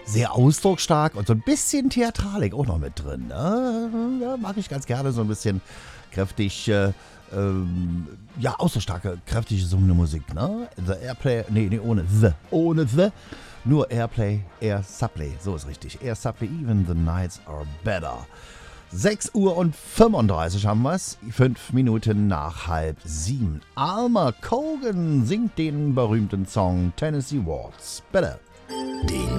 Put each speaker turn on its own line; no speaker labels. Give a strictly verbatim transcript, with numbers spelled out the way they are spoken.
sehr ausdrucksstark und so ein bisschen Theatralik auch noch mit drin. Ne? Ja, mag ich ganz gerne, so ein bisschen kräftig, äh, ähm, ja, ausdrucksstarke, kräftig gesungene Musik. Ne? The Airplay, nee, nee, ohne The, ohne The, nur Airplay, Air Supply, so ist richtig. Air Supply, even the nights are better. sechs Uhr und fünfunddreißig haben wir es, fünf Minuten nach halb sieben. Alma Cogan singt den berühmten Song Tennessee Waltz. Bitte. Den